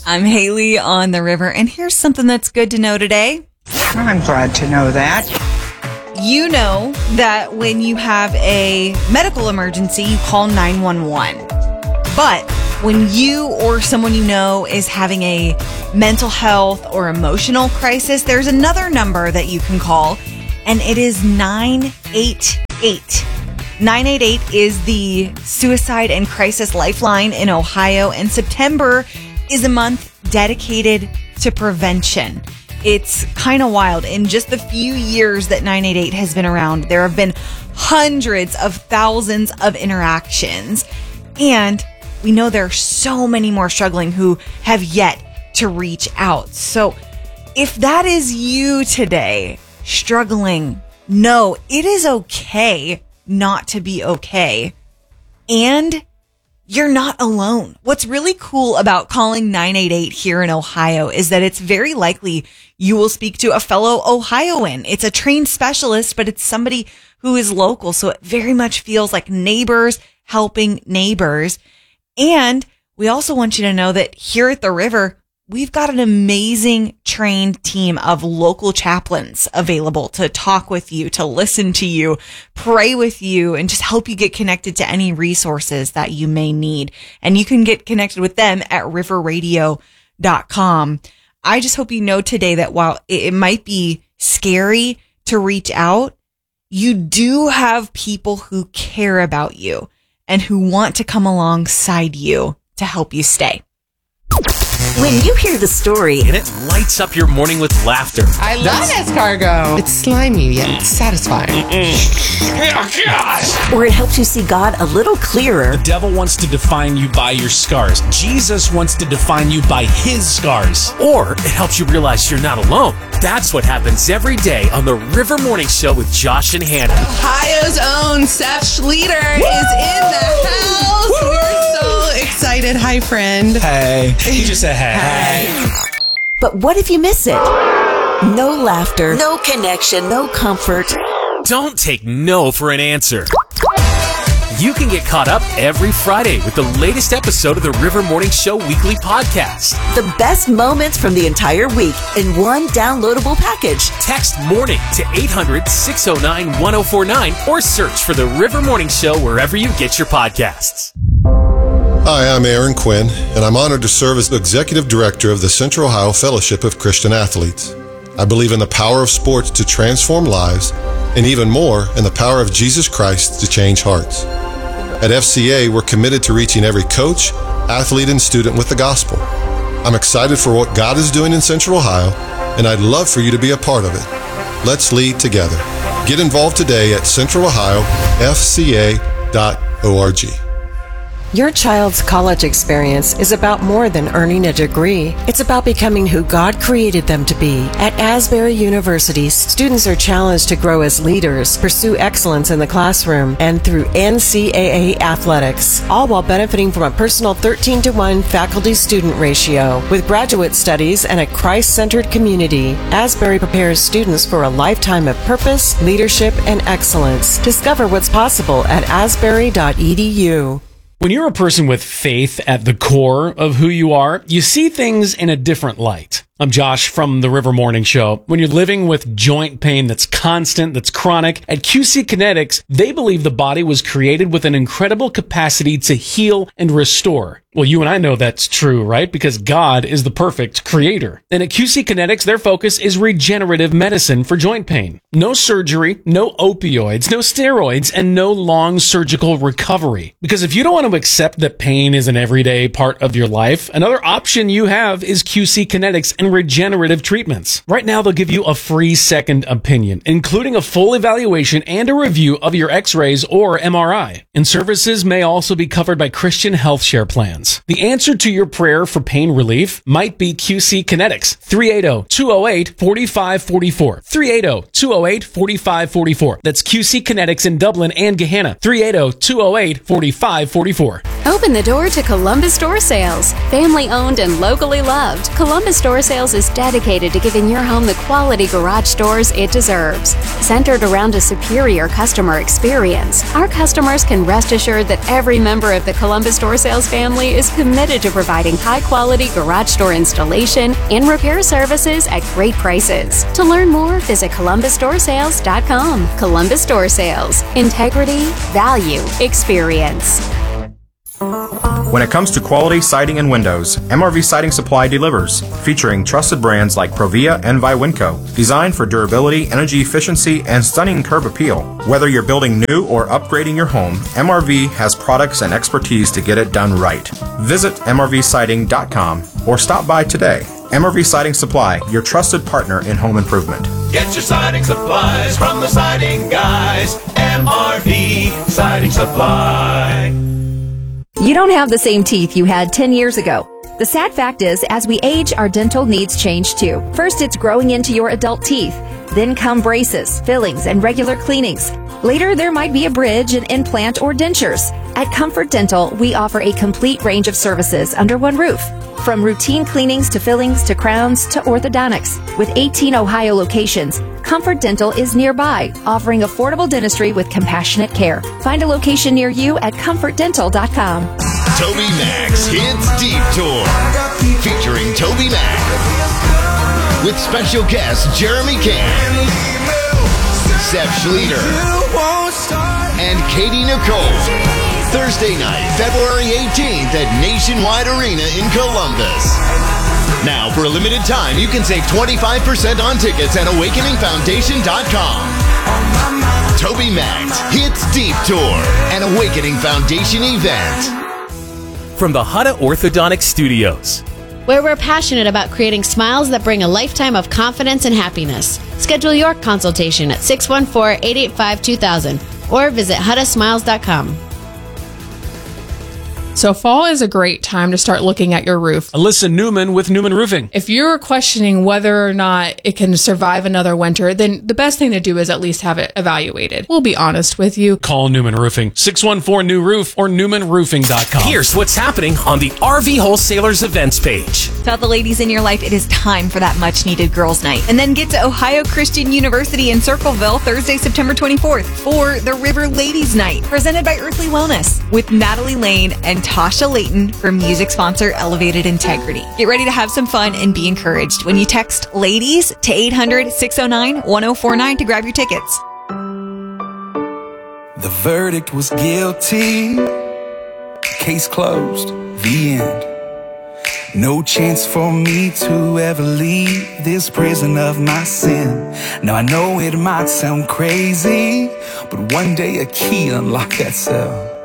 I'm Haley on the river, and here's something that's good to know today. I'm glad to know that. You know that when you have a medical emergency, you call 911. But when you or someone you know is having a mental health or emotional crisis, there's another number that you can call, and it is 988. 988 is the suicide and crisis lifeline in Ohio, and September is a month dedicated to prevention. It's kind of wild. In just the few years that 988 has been around, there have been hundreds of thousands of interactions. And we know there are so many more struggling who have yet to reach out. So if that is you today, struggling, no, it is okay not to be okay. And you're not alone. What's really cool about calling 988 here in Ohio is that it's very likely you will speak to a fellow Ohioan. It's a trained specialist, but it's somebody who is local. So it very much feels like neighbors helping neighbors. And we also want you to know that here at the river, we've got an amazing trained team of local chaplains available to talk with you, to listen to you, pray with you, and just help you get connected to any resources that you may need. And you can get connected with them at riverradio.com. I just hope you know today that while it might be scary to reach out, you do have people who care about you and who want to come alongside you to help you stay. When you hear the story, and it lights up your morning with laughter. I love escargot. It's slimy yet satisfying. Or it helps you see God a little clearer. The devil wants to define you by your scars. Jesus wants to define you by his scars. Or it helps you realize you're not alone. That's what happens every day on the River Morning Show with Josh and Hannah. Ohio's own Seth Schleter is in the house. We're so excited. Hi, friend. Hey. He just said hey. But what if you miss it? No laughter, no connection, no comfort. Don't take no for an answer. You can get caught up every Friday with the latest episode of the River Morning Show weekly podcast. The best moments from the entire week in one downloadable package. Text MORNING to 800-609-1049 or search for the River Morning Show wherever you get your podcasts. Hi, I'm Aaron Quinn, and I'm honored to serve as the Executive Director of the Central Ohio Fellowship of Christian Athletes. I believe in the power of sports to transform lives, and even more, in the power of Jesus Christ to change hearts. At FCA, we're committed to reaching every coach, athlete, and student with the gospel. I'm excited for what God is doing in Central Ohio, and I'd love for you to be a part of it. Let's lead together. Get involved today at centralohiofca.org. Your child's college experience is about more than earning a degree. It's about becoming who God created them to be. At Asbury University, students are challenged to grow as leaders, pursue excellence in the classroom, and through NCAA athletics, all while benefiting from a personal 13-to-1 faculty-student ratio. With graduate studies and a Christ-centered community, Asbury prepares students for a lifetime of purpose, leadership, and excellence. Discover what's possible at asbury.edu. When you're a person with faith at the core of who you are, you see things in a different light. I'm Josh from the River Morning Show. When you're living with joint pain that's constant, that's chronic, at QC Kinetics, they believe the body was created with an incredible capacity to heal and restore. Well, you and I know that's true, right? Because God is the perfect creator. And at QC Kinetics, their focus is regenerative medicine for joint pain. No surgery, no opioids, no steroids, and no long surgical recovery. Because if you don't want to accept that pain is an everyday part of your life, another option you have is QC Kinetics and regenerative treatments. Right now, they'll give you a free second opinion, including a full evaluation and a review of your x-rays or MRI. And services may also be covered by Christian health share plans. The answer to your prayer for pain relief might be QC Kinetics. 380-208-4544. 380-208-4544. That's QC Kinetics in Dublin and Gahanna. 380-208-4544. Open the door to Columbus Door Sales. Family owned and locally loved, Columbus Door Sales is dedicated to giving your home the quality garage doors it deserves. Centered around a superior customer experience, our customers can rest assured that every member of the Columbus Door Sales family is committed to providing high-quality garage door installation and repair services at great prices. To learn more, visit columbusdoorsales.com. Columbus Door Sales. Integrity, value, experience. When it comes to quality siding and windows, MRV Siding Supply delivers, featuring trusted brands like Provia and Viwinco, designed for durability, energy efficiency, and stunning curb appeal. Whether you're building new or upgrading your home, MRV has products and expertise to get it done right. Visit mrvsiding.com or stop by today. MRV Siding Supply, your trusted partner in home improvement. Get your siding supplies from the siding guys. MRV Siding Supply. You don't have the same teeth you had 10 years ago. The sad fact is, as we age, our dental needs change too. First, it's growing into your adult teeth. Then come braces, fillings, and regular cleanings. Later, there might be a bridge, an implant, or dentures. At Comfort Dental, we offer a complete range of services under one roof. From routine cleanings to fillings to crowns to orthodontics. With 18 Ohio locations, Comfort Dental is nearby, offering affordable dentistry with compassionate care. Find a location near you at comfortdental.com. Toby Mac's Hits Deep Tour, featuring Toby Mac, with special guests Jeremy Camp, Seth Schleter, and Katie Nicole. Thursday night, February 18th at Nationwide Arena in Columbus. Now, for a limited time, you can save 25% on tickets at AwakeningFoundation.com. Toby Mac's Hits Deep Tour, an Awakening Foundation event. From the Hutta Orthodontic Studios, where we're passionate about creating smiles that bring a lifetime of confidence and happiness. Schedule your consultation at 614-885-2000 or visit HuttaSmiles.com. So fall is a great time to start looking at your roof. Alyssa Newman with Newman Roofing. If you're questioning whether or not it can survive another winter, then the best thing to do is at least have it evaluated. We'll be honest with you. Call Newman Roofing, 614-NEW-ROOF or newmanroofing.com. Here's what's happening on the RV Wholesalers events page. Tell the ladies in your life it is time for that much-needed girls' night. And then get to Ohio Christian University in Circleville Thursday, September 24th for the River Ladies Night, presented by Earthly Wellness with Natalie Lane and Tasha Layton for music sponsor Elevated Integrity. Get ready to have some fun and be encouraged when you text LADIES to 800-609-1049 to grab your tickets. The verdict was guilty. Case closed. The end. No chance for me to ever leave this prison of my sin. Now I know it might sound crazy, but one day a key unlocked that cell.